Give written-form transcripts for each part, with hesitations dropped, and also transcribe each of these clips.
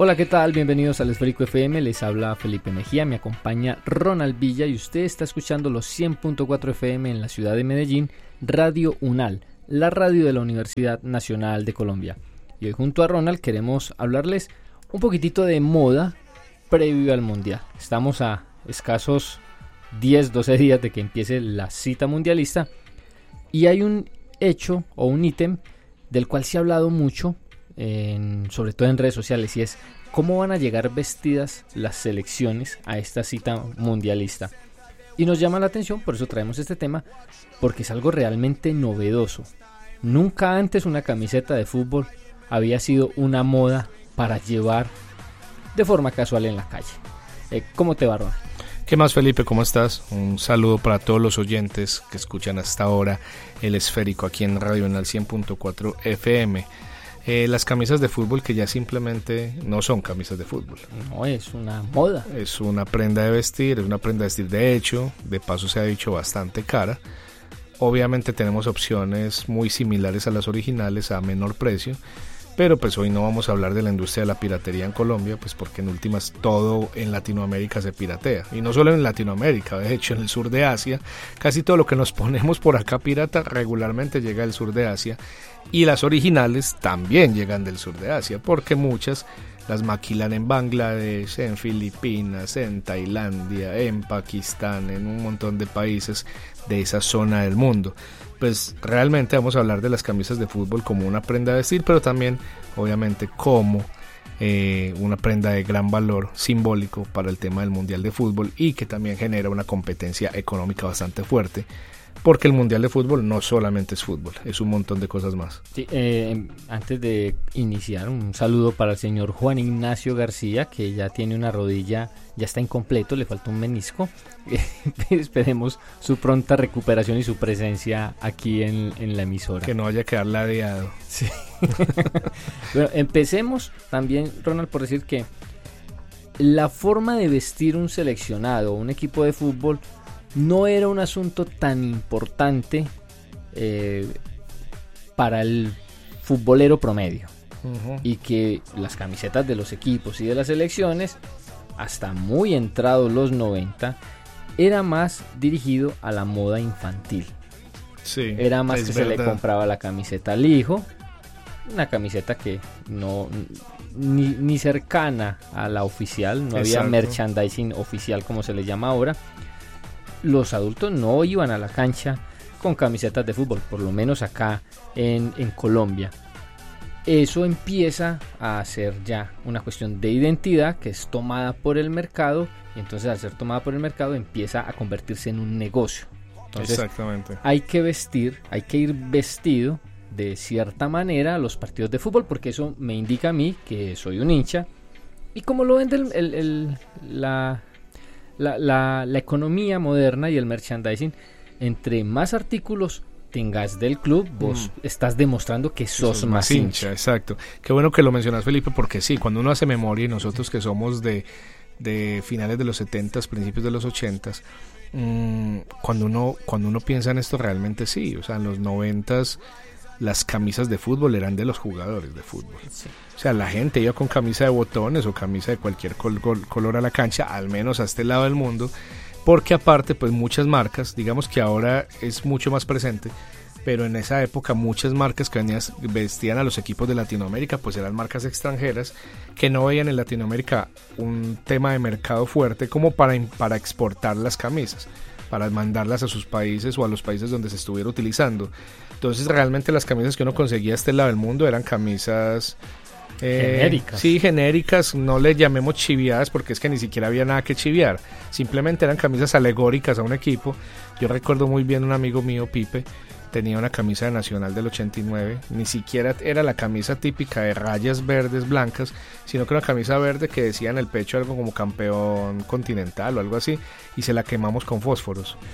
Hola, ¿qué tal? Bienvenidos al Esférico FM, les habla Felipe Mejía, me acompaña Ronald Villa y usted está escuchando los 100.4 FM en la ciudad de Medellín, Radio UNAL, la radio de la Universidad Nacional de Colombia. Y hoy junto a Ronald queremos hablarles un poquitito de moda previo al Mundial. Estamos a escasos 10-12 días de que empiece la cita mundialista y hay un hecho o un ítem del cual se ha hablado mucho, sobre todo en redes sociales, y es cómo van a llegar vestidas las selecciones a esta cita mundialista. Y nos llama la atención, por eso traemos este tema, porque es algo realmente novedoso. Nunca antes una camiseta de fútbol había sido una moda para llevar de forma casual en la calle. ¿Cómo te va, Ronald? ¿Qué más, Felipe? ¿Cómo estás? Un saludo para todos los oyentes que escuchan hasta ahora El Esférico aquí en Radio UNAL 100.4 FM. Las camisas de fútbol que ya simplemente no son camisas de fútbol. No, es una moda. Es una prenda de vestir, es una prenda de vestir de hecho, de paso se ha dicho bastante cara. Obviamente tenemos opciones muy similares a las originales a menor precio, pero pues hoy no vamos a hablar de la industria de la piratería en Colombia, pues porque en últimas todo en Latinoamérica se piratea, y no solo en Latinoamérica, de hecho en el sur de Asia, casi todo lo que nos ponemos por acá pirata regularmente llega del sur de Asia, y las originales también llegan del sur de Asia, porque muchas las maquilan en Bangladesh, en Filipinas, en Tailandia, en Pakistán, en un montón de países de esa zona del mundo. Pues realmente vamos a hablar de las camisas de fútbol como una prenda de vestir, pero también obviamente como una prenda de gran valor simbólico para el tema del Mundial de Fútbol, y que también genera una competencia económica bastante fuerte, porque el Mundial de Fútbol no solamente es fútbol, es un montón de cosas más. Sí, antes de iniciar, un saludo para el señor Juan Ignacio García, que ya tiene una rodilla, ya está incompleto, le falta un menisco. Esperemos su pronta recuperación y su presencia aquí en la emisora. Que no vaya a quedar ladeado. Sí. Bueno, empecemos también, Ronald, por decir que la forma de vestir un seleccionado o un equipo de fútbol no era un asunto tan importante para el futbolero promedio. Y que las camisetas de los equipos y de las selecciones, hasta muy entrados los 90, era más dirigido a la moda infantil. Sí, era más que verdad. Se le compraba la camiseta al hijo, una camiseta que no ni cercana a la oficial, no había merchandising oficial como se le llama ahora. Los adultos no iban a la cancha con camisetas de fútbol, por lo menos acá en Colombia. Eso empieza a ser ya una cuestión de identidad que es tomada por el mercado, y entonces al ser tomada por el mercado empieza a convertirse en un negocio. Entonces, exactamente. Hay que ir vestido de cierta manera a los partidos de fútbol, porque eso me indica a mí que soy un hincha. Y como lo vende la economía moderna y el merchandising, entre más artículos tengas del club, vos estás demostrando que sos más hincha. Exacto. Qué bueno que lo mencionas, Felipe, porque sí, cuando uno hace memoria, y nosotros que somos de finales de los 70s, principios de los 80s, cuando uno piensa en esto, realmente sí, o sea, en los 90s las camisas de fútbol eran de los jugadores de fútbol. Sí. O sea, la gente iba con camisa de botones o camisa de cualquier color a la cancha, al menos a este lado del mundo, porque aparte, pues muchas marcas, digamos que ahora es mucho más presente, pero en esa época muchas marcas que vestían a los equipos de Latinoamérica, pues eran marcas extranjeras que no veían en Latinoamérica un tema de mercado fuerte como para exportar las camisas, para mandarlas a sus países o a los países donde se estuviera utilizando. Entonces realmente las camisas que uno conseguía a este lado del mundo eran camisas genéricas. Sí, genéricas, no le llamemos chiviadas porque es que ni siquiera había nada que chiviar, simplemente eran camisas alegóricas a un equipo. Yo recuerdo muy bien un amigo mío, Pipe, tenía una camisa de Nacional del 89, ni siquiera era la camisa típica de rayas verdes blancas, sino que una camisa verde que decía en el pecho algo como campeón continental o algo así, y se la quemamos con fósforos.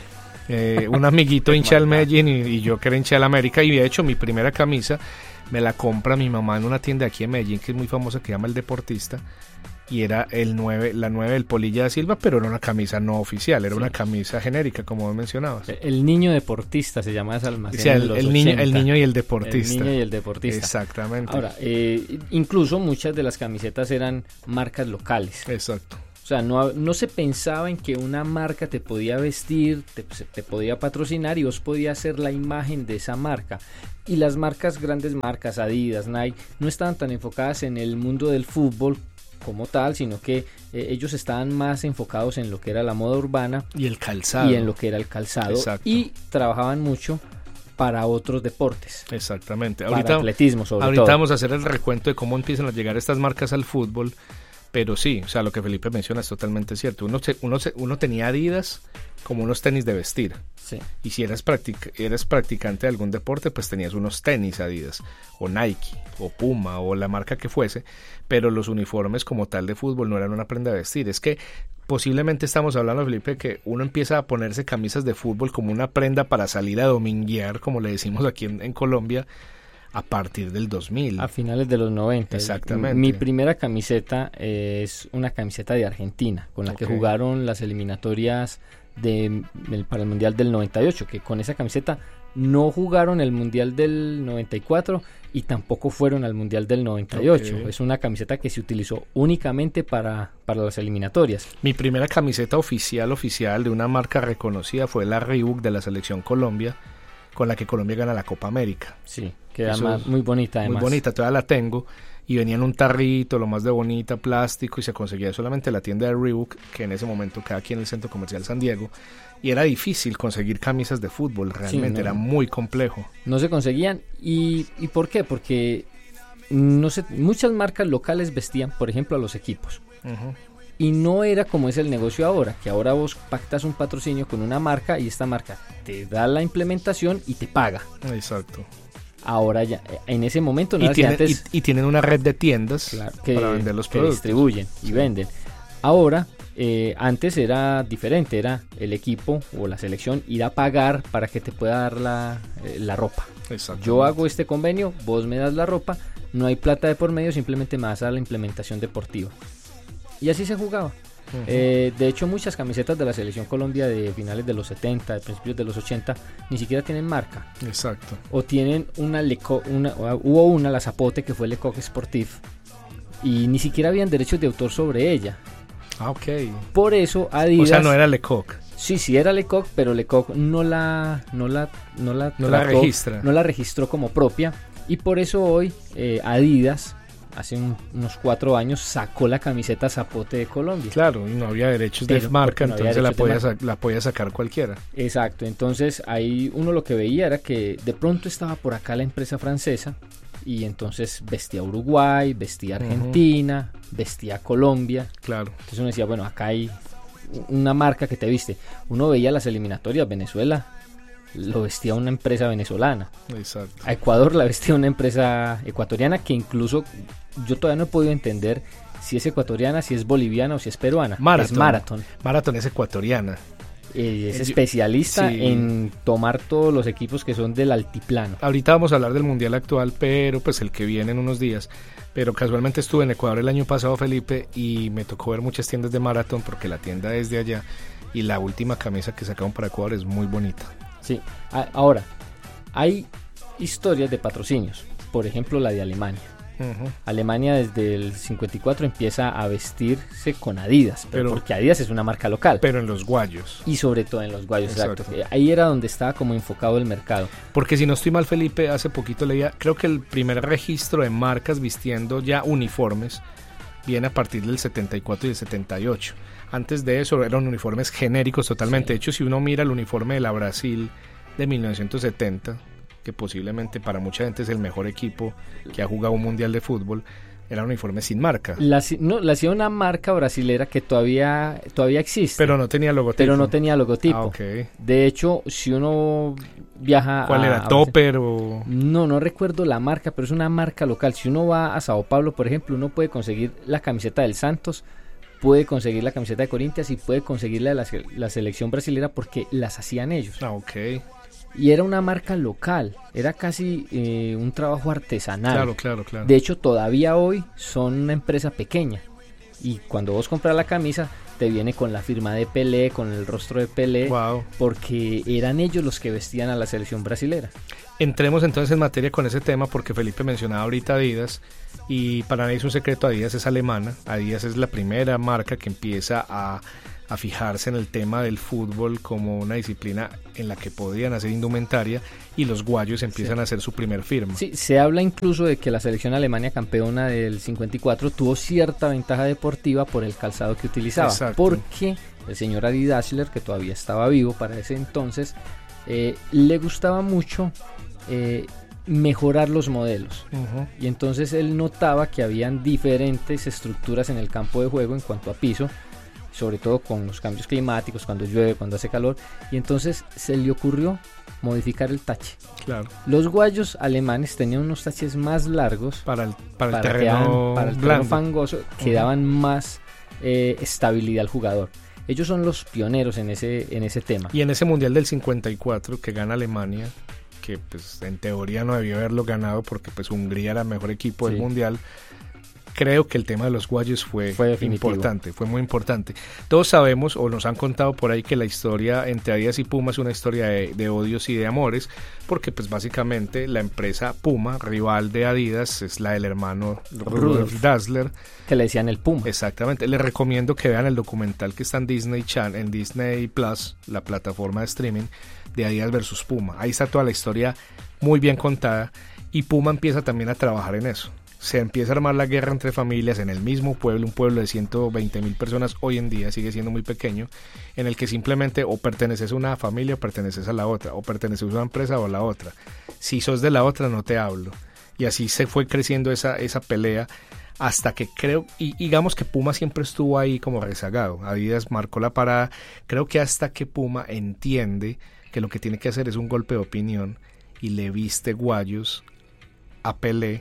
Un amiguito hincha del Medellín y yo que era hincha del América, y de hecho mi primera camisa me la compra mi mamá en una tienda aquí en Medellín que es muy famosa, que se llama El Deportista, y era la 9 del Polilla da Silva, pero era una camisa no oficial, era una camisa genérica, como vos mencionabas. El niño deportista se llama ese almacén. O sea, el niño y el deportista. El niño y el deportista. Exactamente. Ahora, incluso muchas de las camisetas eran marcas locales. Exacto. O sea, no se pensaba en que una marca te podía vestir, te podía patrocinar y vos podías ser la imagen de esa marca. Y las marcas, grandes marcas, Adidas, Nike, no estaban tan enfocadas en el mundo del fútbol como tal, sino que ellos estaban más enfocados en lo que era la moda urbana y el calzado. Y en lo que era el calzado. Exacto. Y trabajaban mucho para otros deportes. Exactamente. Para atletismo sobre todo. Ahorita vamos a hacer el recuento de cómo empiezan a llegar estas marcas al fútbol. Pero sí, o sea, lo que Felipe menciona es totalmente cierto. Uno tenía Adidas como unos tenis de vestir. Sí. Y si eras practicante de algún deporte, pues tenías unos tenis Adidas, o Nike, o Puma, o la marca que fuese. Pero los uniformes como tal de fútbol no eran una prenda de vestir. Es que posiblemente estamos hablando, Felipe, que uno empieza a ponerse camisas de fútbol como una prenda para salir a dominguear, como le decimos aquí en Colombia, a partir del 2000. A finales de los 90. Exactamente. Mi primera camiseta es una camiseta de Argentina, con la que jugaron las eliminatorias para el Mundial del 98, que con esa camiseta no jugaron el Mundial del 94 y tampoco fueron al Mundial del 98. Es una camiseta que se utilizó únicamente para las eliminatorias. Mi primera camiseta oficial de una marca reconocida fue la Reebok de la Selección Colombia, con la que Colombia gana la Copa América. Sí, queda muy bonita además. Muy bonita, todavía la tengo. Y venía en un tarrito, lo más de bonita, plástico, y se conseguía solamente en la tienda de Reebok, que en ese momento queda aquí en el Centro Comercial San Diego. Y era difícil conseguir camisas de fútbol, realmente, era muy complejo. No se conseguían. ¿Y por qué? Porque muchas marcas locales vestían, por ejemplo, a los equipos. Uh-huh. Y no era como es el negocio ahora, que ahora vos pactas un patrocinio con una marca y esta marca te da la implementación y te paga. Exacto. Ahora ya, en ese momento no y tienen una red de tiendas, claro, para vender los productos. Que distribuyen y venden. Ahora, antes era diferente, era el equipo o la selección ir a pagar para que te pueda dar la ropa. Yo hago este convenio, vos me das la ropa, no hay plata de por medio, simplemente me das a la implementación deportiva. Y así se jugaba. Uh-huh. De hecho, muchas camisetas de la Selección Colombia de finales de los 70, de principios de los 80, ni siquiera tienen marca. Exacto. O tienen hubo una, la Zapote, que fue Lecoq Sportif, y ni siquiera habían derechos de autor sobre ella. Ah, ok. Por eso Adidas... O sea, no era Lecoq. Sí era Lecoq, pero Lecoq no la registró como propia, y por eso hoy Adidas, hace unos 4 años, sacó la camiseta Zapote de Colombia. Claro, y no había derechos de marca, entonces la podía sacar cualquiera. Exacto, entonces ahí uno lo que veía era que de pronto estaba por acá la empresa francesa, y entonces vestía Uruguay, vestía Argentina, vestía Colombia. Claro. Entonces uno decía, bueno, acá hay una marca que te viste. Uno veía las eliminatorias, Venezuela lo vestía una empresa venezolana. Exacto. A Ecuador la vestía una empresa ecuatoriana, que incluso yo todavía no he podido entender si es ecuatoriana, si es boliviana o si es peruana. Es Marathon. Marathon es ecuatoriana. Es especialista en tomar todos los equipos que son del altiplano. Ahorita vamos a hablar del mundial actual, pero pues el que viene en unos días. Pero casualmente estuve en Ecuador el año pasado, Felipe, y me tocó ver muchas tiendas de Marathon porque la tienda es de allá, y la última camisa que sacaron para Ecuador es muy bonita. Sí, ahora, hay historias de patrocinios, por ejemplo la de Alemania. Uh-huh. Alemania desde el 54 empieza a vestirse con Adidas, pero porque Adidas es una marca local. Pero en los guayos. Y sobre todo en los guayos, exacto. Ahí era donde estaba como enfocado el mercado. Porque si no estoy mal, Felipe, hace poquito leía, creo que el primer registro de marcas vistiendo ya uniformes viene a partir del 74 y el 78. Antes de eso eran uniformes genéricos totalmente. Sí. De hecho, si uno mira el uniforme de la Brasil de 1970, que posiblemente para mucha gente es el mejor equipo que ha jugado un mundial de fútbol, era un uniforme sin marca. La hacía una marca brasilera que todavía existe. Pero no tenía logotipo. Ah, okay. De hecho, si uno viaja ¿cuál era? ¿Topper o...? No recuerdo la marca, pero es una marca local. Si uno va a Sao Paulo, por ejemplo, uno puede conseguir la camiseta del Santos, puede conseguir la camiseta de Corinthians y puede conseguir la selección brasilera porque las hacían ellos. Ok. Y era una marca local, era casi un trabajo artesanal. Claro. De hecho, todavía hoy son una empresa pequeña. Y cuando vos compras la camisa, te viene con la firma de Pelé, con el rostro de Pelé, wow, porque eran ellos los que vestían a la selección brasilera. Entremos entonces en materia con ese tema, porque Felipe mencionaba ahorita Adidas, y para nadie es un secreto, Adidas es alemana. Adidas es la primera marca que empieza a fijarse en el tema del fútbol como una disciplina en la que podían hacer indumentaria, y los guayos empiezan a hacer su primer firma. Sí, se habla incluso de que la selección Alemania campeona del 54 tuvo cierta ventaja deportiva por el calzado que utilizaba. Exacto. Porque el señor Adi Dassler, que todavía estaba vivo para ese entonces, le gustaba mucho mejorar los modelos. Uh-huh. Y entonces él notaba que habían diferentes estructuras en el campo de juego en cuanto a piso, sobre todo con los cambios climáticos, cuando llueve, cuando hace calor, y entonces se le ocurrió modificar el tache. Claro. Los guayos alemanes tenían unos taches más largos para el terreno fangoso, que daban más estabilidad al jugador. Ellos son los pioneros en ese tema. Y en ese Mundial del 54 que gana Alemania, que pues en teoría no debió haberlo ganado porque pues Hungría era el mejor equipo del Mundial, creo que el tema de los guayos fue importante, fue muy importante. Todos sabemos, o nos han contado por ahí, que la historia entre Adidas y Puma es una historia de odios y de amores, porque pues básicamente la empresa Puma, rival de Adidas, es la del hermano Rudolf Dassler, que le decían el Puma. Exactamente. Les recomiendo que vean el documental que está en Disney Plus, la plataforma de streaming, de Adidas versus Puma. Ahí está toda la historia muy bien contada, y Puma empieza también a trabajar en eso. Se empieza a armar la guerra entre familias en el mismo pueblo, un pueblo de 120,000 personas hoy en día, sigue siendo muy pequeño, en el que simplemente o perteneces a una familia o perteneces a la otra, o perteneces a una empresa o a la otra. Si sos de la otra no te hablo. Y así se fue creciendo esa pelea, hasta que creo, y digamos que Puma siempre estuvo ahí como rezagado. Adidas marcó la parada, creo que hasta que Puma entiende que lo que tiene que hacer es un golpe de opinión y le viste guayos a Pelé.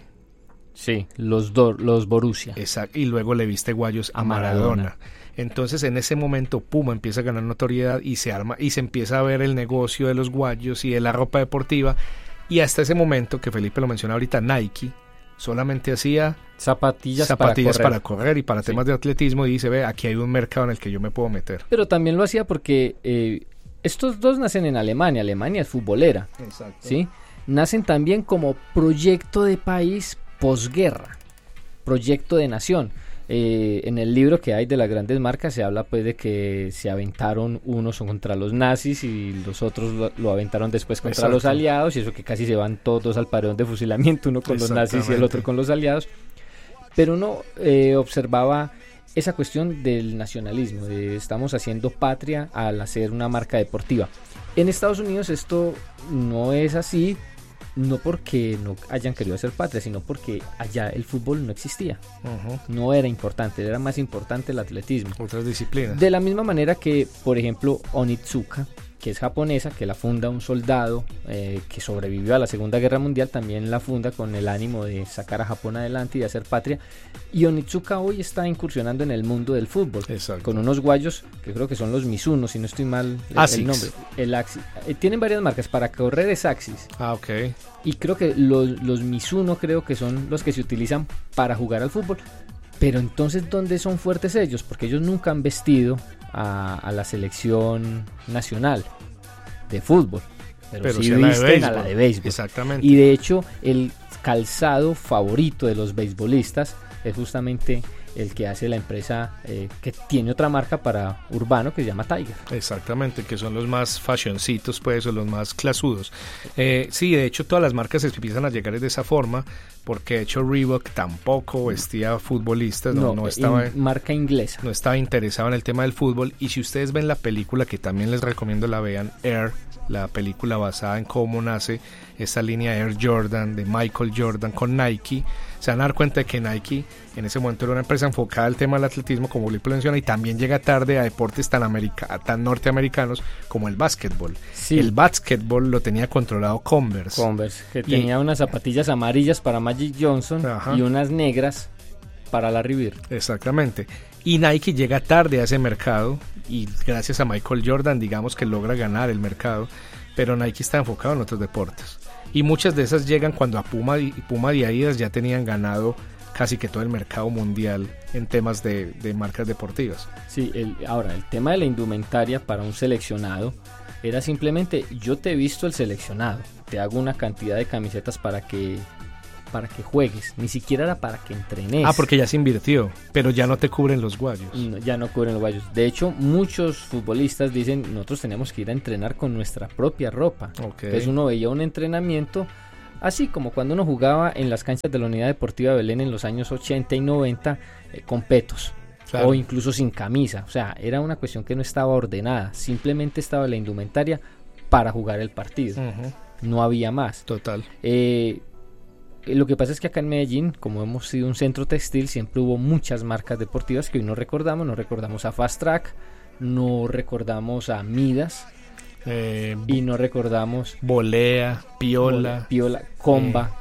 Sí, los Borussia. Exacto, y luego le viste guayos a Maradona. Entonces en ese momento Puma empieza a ganar notoriedad y se arma y se empieza a ver el negocio de los guayos y de la ropa deportiva, y hasta ese momento que Felipe lo menciona ahorita, Nike solamente hacía zapatillas para correr y para temas de atletismo, y dice, ve, aquí hay un mercado en el que yo me puedo meter. Pero también lo hacía porque estos dos nacen en Alemania es futbolera. Exacto. ¿Sí? Nacen también como proyecto de país posguerra, proyecto de nación. En el libro que hay de las grandes marcas se habla pues de que se aventaron unos contra los nazis y los otros lo aventaron después contra los aliados, y eso que casi se van todos al paredón de fusilamiento, uno con los nazis y el otro con los aliados. Pero uno observaba esa cuestión del nacionalismo, de estamos haciendo patria al hacer una marca deportiva. En Estados Unidos esto no es así, no porque no hayan querido hacer patria, sino porque allá el fútbol no existía. Uh-huh. No era importante, era más importante el atletismo. Otras disciplinas. De la misma manera que, por ejemplo, Onitsuka, que es japonesa, que la funda un soldado que sobrevivió a la Segunda Guerra Mundial, también la funda con el ánimo de sacar a Japón adelante y de hacer patria. Y Onitsuka hoy está incursionando en el mundo del fútbol. Exacto. Con unos guayos que creo que son los Mizuno, si no estoy mal el nombre. El Axis. Tienen varias marcas, para correr es Axis. Ok. Y creo que los Mizuno creo que son los que se utilizan para jugar al fútbol. Pero entonces, ¿dónde son fuertes ellos? Porque ellos nunca han vestido a la selección nacional de fútbol, pero sí visten a la de béisbol. Exactamente. Y de hecho el calzado favorito de los beisbolistas es justamente el que hace la empresa que tiene otra marca para urbano que se llama Tiger. Exactamente, que son los más fashioncitos, pues, o los más clasudos. Sí, de hecho todas las marcas empiezan a llegar de esa forma, porque de hecho Reebok tampoco vestía futbolistas, no estaba marca inglesa. No estaba interesado en el tema del fútbol. Y si ustedes ven la película, que también les recomiendo la vean, Air, la película basada en cómo nace esta línea Air Jordan de Michael Jordan con Nike, se van a dar cuenta de que Nike en ese momento era una empresa enfocada al tema del atletismo, como Felipe menciona, y también llega tarde a deportes tan norteamericanos como el básquetbol. Sí. El básquetbol lo tenía controlado Converse, que tenía unas zapatillas amarillas para Magic Johnson. Ajá. Y unas negras para la Rivir. Exactamente. Y Nike llega tarde a ese mercado y gracias a Michael Jordan digamos que logra ganar el mercado, pero Nike está enfocado en otros deportes. Y muchas de esas llegan cuando a Puma y Adidas ya tenían ganado casi que todo el mercado mundial en temas de marcas deportivas. Sí, ahora el tema de la indumentaria para un seleccionado era simplemente, yo te he visto el seleccionado, te hago una cantidad de camisetas para que juegues, ni siquiera era para que entrenes. Porque ya se invirtió, pero ya no te cubren los guayos. No, ya no cubren los guayos. De hecho, muchos futbolistas dicen, nosotros tenemos que ir a entrenar con nuestra propia ropa. Okay. Entonces uno veía un entrenamiento así como cuando uno jugaba en las canchas de la Unidad Deportiva Belén en los años 80 y 90 con petos. Claro. O incluso sin camisa. O sea, era una cuestión que no estaba ordenada, simplemente estaba la indumentaria para jugar el partido. Uh-huh. No había más. Total. Lo que pasa es que acá en Medellín, como hemos sido un centro textil, siempre hubo muchas marcas deportivas que hoy no recordamos a Fast Track, no recordamos a Midas, y no recordamos Volea, Piola, Comba,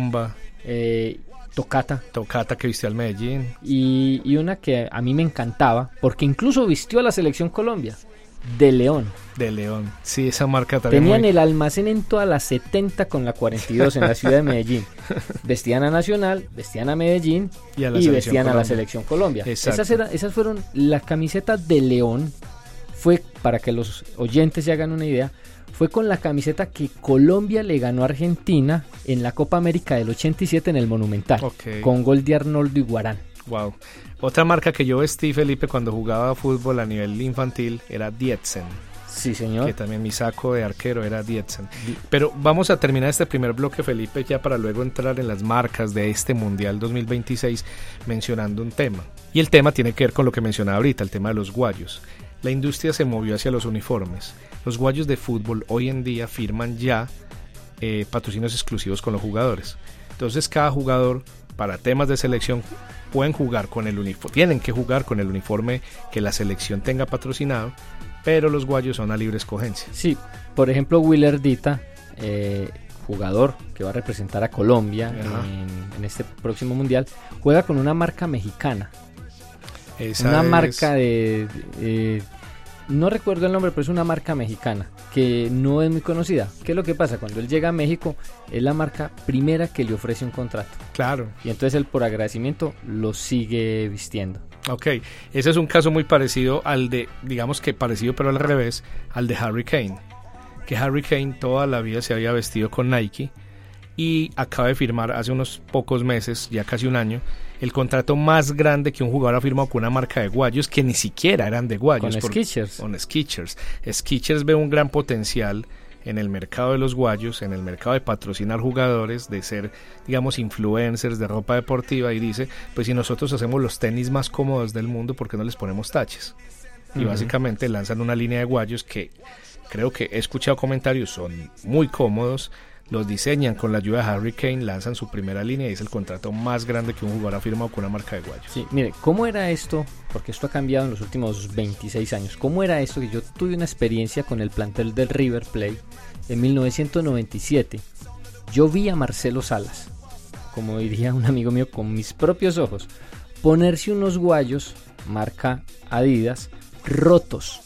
Tocata que vistió al Medellín, y una que a mí me encantaba porque incluso vistió a la Selección Colombia, De León, sí, esa marca también. Tenían el almacén en todas las 70 con la 42 en la ciudad de Medellín. Vestían a Nacional, vestían a Medellín y vestían a la Selección Colombia. Esas fueron la camiseta de León. Fue, para que los oyentes se hagan una idea, fue con la camiseta que Colombia le ganó a Argentina en la Copa América del 87 en el Monumental, con gol de Arnoldo Iguarán. Wow. Otra marca que yo vestí, Felipe, cuando jugaba fútbol a nivel infantil era Dietzen. Sí, señor. Que también mi saco de arquero era Dietzen. Pero vamos a terminar este primer bloque, Felipe, ya para luego entrar en las marcas de este Mundial 2026 mencionando un tema. Y el tema tiene que ver con lo que mencionaba ahorita, el tema de los guayos. La industria se movió hacia los uniformes. Los guayos de fútbol hoy en día firman ya patrocinios exclusivos con los jugadores. Entonces cada jugador, para temas de selección, tienen que jugar con el uniforme que la selección tenga patrocinado, pero los guayos son a libre escogencia. Sí, por ejemplo, Willer Dita, jugador que va a representar a Colombia en este próximo mundial, juega con una marca mexicana. Marca no recuerdo el nombre, pero es una marca mexicana que no es muy conocida. ¿Qué es lo que pasa? Cuando él llega a México, es la marca primera que le ofrece un contrato. Claro. Y entonces él, por agradecimiento, lo sigue vistiendo. Ok, ese es un caso muy parecido al de, digamos que parecido pero al revés, al de Harry Kane. Que Harry Kane toda la vida se había vestido con Nike y acaba de firmar hace unos pocos meses, ya casi un año, el contrato más grande que un jugador ha firmado con una marca de guayos que ni siquiera eran de guayos. Con Skechers. Con Skechers. Skechers ve un gran potencial en el mercado de los guayos, en el mercado de patrocinar jugadores, de ser, digamos, influencers de ropa deportiva, y dice, pues si nosotros hacemos los tenis más cómodos del mundo, ¿por qué no les ponemos taches? Y básicamente lanzan una línea de guayos que creo que he escuchado comentarios, son muy cómodos, los diseñan con la ayuda de Harry Kane, lanzan su primera línea y es el contrato más grande que un jugador ha firmado con una marca de guayos. Sí, mire, ¿cómo era esto? Porque esto ha cambiado en los últimos 26 años. ¿Cómo era esto? Que yo tuve una experiencia con el plantel del River Plate en 1997. Yo vi a Marcelo Salas, como diría un amigo mío, con mis propios ojos, ponerse unos guayos, marca Adidas, rotos.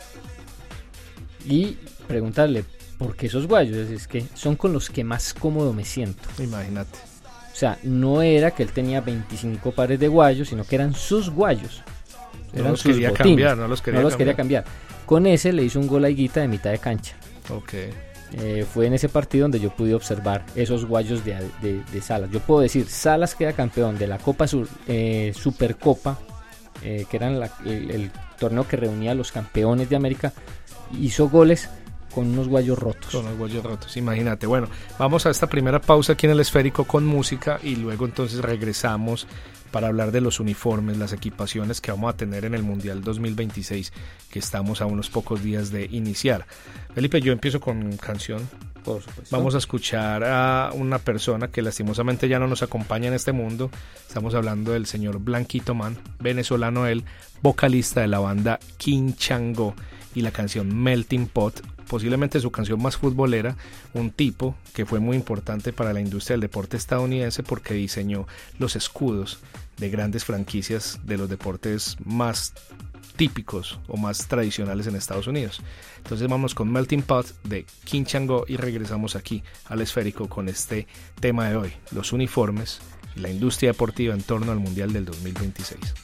Y preguntarle, ¿por qué esos guayos? Es que son con los que más cómodo me siento. Imagínate. O sea, no era que él tenía 25 pares de guayos, sino que eran sus guayos. No los quería cambiar, no los quería cambiar. Con ese le hizo un gol a Higuita de mitad de cancha. Ok. Fue en ese partido donde yo pude observar esos guayos de Salas. Yo puedo decir, Salas queda campeón de la Copa Supercopa, que era el torneo que reunía a los campeones de América. Hizo goles con unos guayos rotos. Con los guayos rotos, imagínate. Bueno, vamos a esta primera pausa aquí en el Esférico con música y luego entonces regresamos para hablar de los uniformes, las equipaciones que vamos a tener en el Mundial 2026, que estamos a unos pocos días de iniciar. Felipe, yo empiezo con canción. Por supuesto. Vamos a escuchar a una persona que lastimosamente ya no nos acompaña en este mundo. Estamos hablando del señor Blanquito Man, venezolano él, vocalista de la banda King Chango, y la canción Melting Pot, posiblemente su canción más futbolera, un tipo que fue muy importante para la industria del deporte estadounidense porque diseñó los escudos de grandes franquicias de los deportes más típicos o más tradicionales en Estados Unidos. Entonces vamos con Melting Pot de King Chango y regresamos aquí al Esférico con este tema de hoy, los uniformes y la industria deportiva en torno al Mundial del 2026.